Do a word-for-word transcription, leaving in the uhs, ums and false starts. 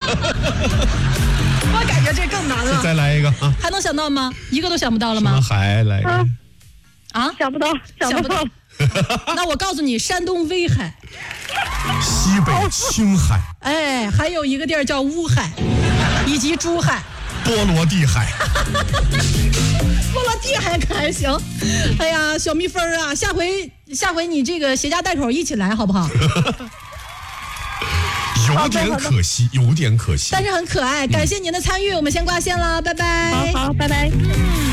我感觉这更难了。 再来一个啊！ 还能想到吗？一个都想不到了吗？ 什么海来着？ 啊， 想不到，想不到。 那我告诉你，山东威海， 西北青海， 哎，还有一个地儿叫乌海，以及珠海。 波罗的海， 波罗的海可还行。哎呀，小蜜蜂啊，下回下回你这个携家带口一起来好不好？ 有点可惜，有点可惜， 但是很可爱。感谢您的参与，我们先挂线了，拜拜。 好好，拜拜。 嗯。